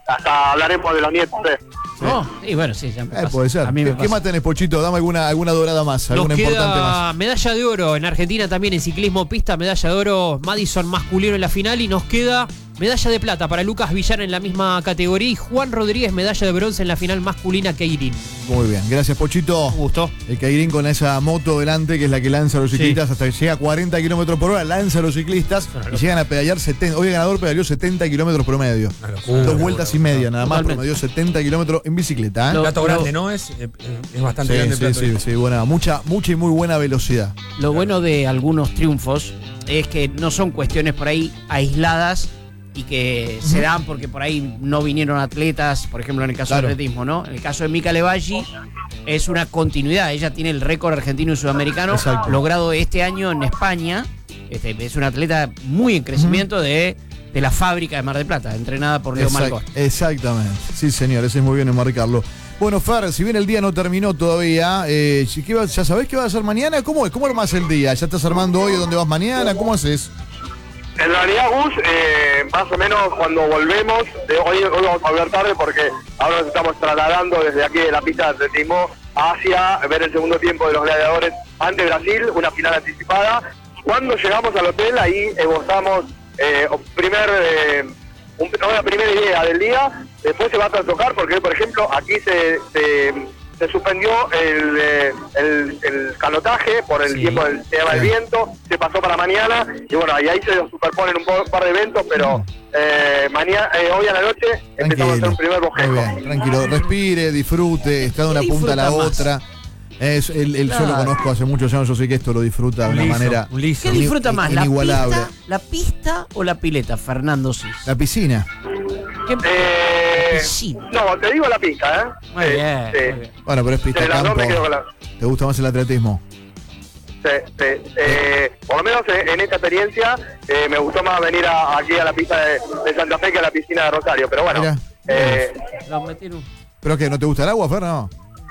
hasta hablaremos de los nietos. No, y bueno, sí, ya me pasa. Puede ser. A mí me ¿Qué pasa. más tenés, Pochito? Dame alguna dorada más, Nos alguna queda importante más. medalla de oro en Argentina también en ciclismo pista, medalla de oro Madison masculino en la final y nos queda medalla de plata para Lucas Villar en la misma categoría y Juan Rodríguez medalla de bronce en la final masculina Keirin. Muy bien, gracias, Pochito. Un gusto. El Keirin con esa moto delante, que es la que lanza a los ciclistas, hasta que llega a 40 kilómetros por hora, lanza a los ciclistas y llegan a pedalear 70. Hoy el ganador pedaleó 70 kilómetros promedio. Dos vueltas y media, nada más, Totalmente. promedió 70 kilómetros en bicicleta. Un plato grande, ¿no? Es bastante grande el plato. Sí, buena, mucha y muy buena velocidad. Lo bueno de algunos triunfos es que no son cuestiones por ahí aisladas y que se dan porque por ahí no vinieron atletas, por ejemplo en el caso Claro. del atletismo, ¿no? En el caso de Mica Levalli es una continuidad, ella tiene el récord argentino y sudamericano Exacto. logrado este año en España. Es una atleta muy en crecimiento de la fábrica de Mar del Plata, entrenada por Leo Malcón. Exactamente. Sí, señor, ese es muy bien enmarcarlo. Bueno, Fer, si bien el día no terminó todavía, ¿ya sabés qué vas a hacer mañana? ¿Cómo armás el día? ¿Ya estás armando hoy dónde vas mañana? ¿Cómo haces? En realidad, Gus, más o menos cuando volvemos, hoy vamos a volver tarde porque ahora nos estamos trasladando desde aquí de la pista de atletismo hacia ver el segundo tiempo de los gladiadores ante Brasil, una final anticipada. Cuando llegamos al hotel, ahí esbozamos una primera idea del día, después se va a trastocar porque, por ejemplo, aquí se suspendió el canotaje por el tiempo del tema del viento, se pasó para mañana y bueno, y ahí se superponen un par de eventos, pero hoy a la noche empezamos a hacer un primer Muy bojejo. bien, tranquilo, respire, disfrute, está de una punta a la otra. Yo lo conozco hace muchos años, yo sé que esto lo disfruta de una manera ¿Qué disfruta más, inigualable. la pista o la pileta, Fernando Cis? La piscina. ¿Qué piscina? No, te digo la pista, Muy bien, sí. muy bien. Bueno, pero es pista De las dos campo. me quedo con la... ¿Te gusta más el atletismo? Por lo menos en esta experiencia me gustó más venir aquí a la pista de Santa Fe que a la piscina de Rosario, pero bueno. Mirá. Los metieron. ¿Pero qué? ¿No te gusta el agua, Fer? No.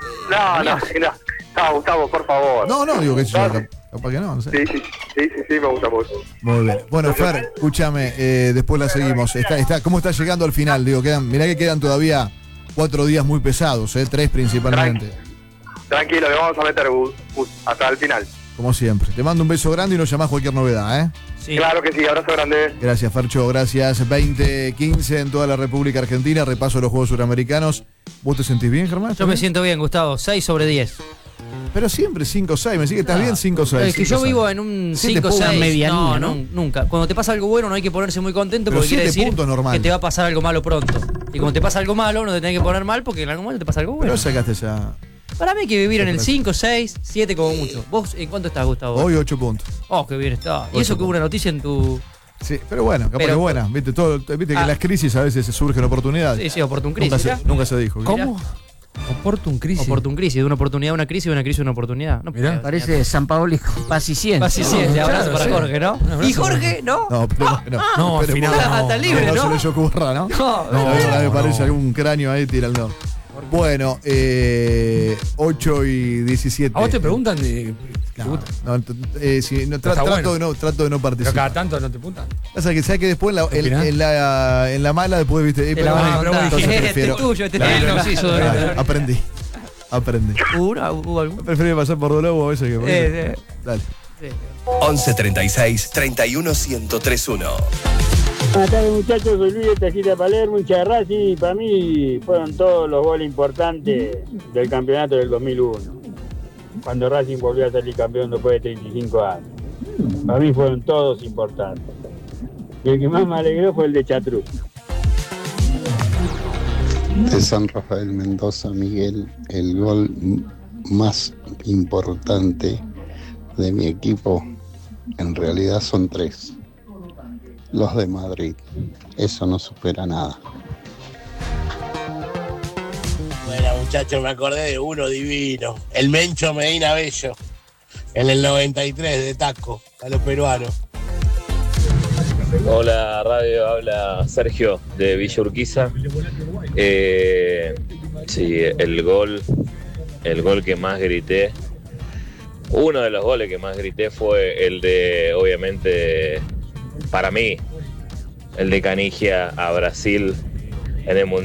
No, Gustavo, por favor. No, digo que yo, No. capaz que no sé. Sí, me gusta mucho. Muy bien. Bueno, Fer, escúchame, después la seguimos. ¿Cómo está llegando al final? Digo, mirá que quedan todavía 4 días muy pesados, 3 principalmente. Tranquilo, le vamos a meter Gus, hasta el final. Como siempre. Te mando un beso grande y nos llamás cualquier novedad, ¿eh? Sí. Claro que sí, abrazo grande. Gracias, Fercho, gracias. 20:15 en toda la República Argentina, repaso de los Juegos Suramericanos. ¿Vos te sentís bien, Germán? Yo me siento bien, Gustavo. 6 sobre 10. Pero siempre 5-6, me sigue, ¿estás bien? 5-6. Es que yo vivo en un 5-6. medianía, No, nunca. Cuando te pasa algo bueno no hay que ponerse muy contento Pero porque quiere 7 decir puntos normal. que te va a pasar algo malo pronto. Y cuando te pasa algo malo no te tenés que poner mal porque en algún momento te pasa algo bueno. Pero sacaste esa. Para mí hay que vivir en el 5, 6, 7 como mucho. ¿Vos en cuánto estás, Gustavo? Hoy 8 puntos. Oh, qué bien está. Y 8 eso que hubo una noticia en tu... Sí, pero bueno, capaz que es buena. Viste, viste que en las crisis a veces surgen oportunidades. Sí, Oportun Crisis. Nunca se dijo. ¿Cómo? Oportun crisis. Oportun Crisis, de una oportunidad a una crisis, de una crisis a una oportunidad. No, Mirá. Parece San Paoli con Paciencia. Paciencia, abrazo Claro, para sí. Jorge, ¿no? Un abrazo. Y Jorge, ¿no? No, pero bueno. No, al esperemos final que está libre, no ¿no? se les ocurra, ¿no? No, Me parece algún cráneo ahí tirando. Bueno, 8:17. ¿A vos te preguntan de.? Trato bueno. de no Pero participar. cada tanto no te preguntan. Pasa que sabes que después opinás? en la mala después viste. Te la van a entonces contar. Este prefiero- es tuyo, este es Claro, tuyo. nos hizo de- Claro. Aprendí. ¿Hubo algún? Prefiero pasar por Dolobo a veces que por Dale. 11 36 31 1031. Buenas tardes, muchachos, soy Luis de Tajita Palermo, hincha de Racing, y para mí fueron todos los goles importantes del campeonato del 2001, cuando Racing volvió a salir campeón después de 35 años. Para mí fueron todos importantes. Y el que más me alegró fue el de Chatrú. De San Rafael Mendoza, Miguel, el gol más importante de mi equipo en realidad son 3. Los de Madrid. Eso no supera nada. Bueno, muchachos, me acordé de uno divino. El Mencho Medina Bello. En el 93 de Taco, a los peruanos. Hola radio, habla Sergio de Villa Urquiza. Sí, el gol que más grité, uno de los goles que más grité fue el de, obviamente, para mí, el de Canigia a Brasil en el Mundial.